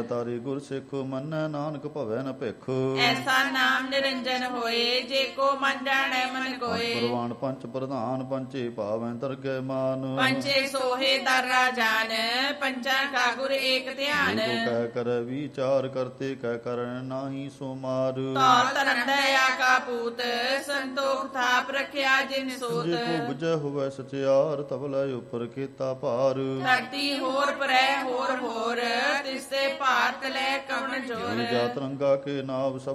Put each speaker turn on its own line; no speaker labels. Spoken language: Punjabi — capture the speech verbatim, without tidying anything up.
ਤਾਰੀ ਗੁਰ ਸਿੱਖ ਮੰਨੈ ਨਾਨਕ ਭਵੈ ਨ ਭਿਖ।
ਐਸਾ ਨਾਮ ਨਿਰੰਜਨ ਹੋਏ ਜੇ ਕੋ ਮਨ ਜਾਣੈ ਮਨ ਕੋਏ।
ਪ੍ਰਵਾਨ ਪੰਚ ਪ੍ਰਧਾਨ ਪੰਚੇ ਭਾਵੈ ਦਰਗਹਿ ਮਾਨ।
ਪੰਚੇ ਸੋਹੇ ਦਰ ਰਾਜਾਨ ਪੰਚਾ ਕਾ ਗੁਰ ਏਕ ਧਿਆਨ।
ਕਹਿ ਕਰ ਵਿਚਾਰ ਕਰਤੇ ਕਹਿ ਕਰ ਨਾਹੀ ਸੋ ਮਾਰ।
ਤੌ ਧਰਮ ਦਇਆ ਕਾ ਪੂਤ ਸੰਤੋਖ ਥਾਪ ਰਖਿਆ ਜਿਨ ਸੋਤ।
ਜੇ ਕੋ ਬੁਝੈ ਹੋਵੈ ਸਚਿਆਰ ਤਬ ਲੈ ਉਪਰ ਕੀਤਾ ਭਾਰ।
ਧਰਤੀ ਹੋਰ ਪਰੈ ਹੋਰ ਹੋਰ ਤਿਸਤੇ ਭਾਰਤ ਲੈ ਕਵਣ ਜੋਰ।
ਜਾ ਤਰੰਗਾ ਕੇ ਨਾਵ ਸਭ